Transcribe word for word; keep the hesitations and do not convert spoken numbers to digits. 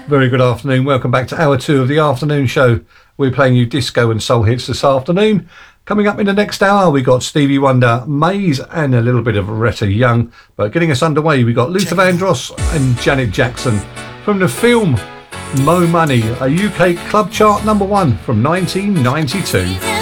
Very good afternoon. Welcome back to hour two of the afternoon show. We're playing you disco and soul hits this afternoon. Coming up in the next hour, we got Stevie Wonder, Maze, and a little bit of Retta Young. But getting us underway, we got Luther Vandross and Janet Jackson from the film Mo Money, a U K club chart number one from nineteen ninety-two.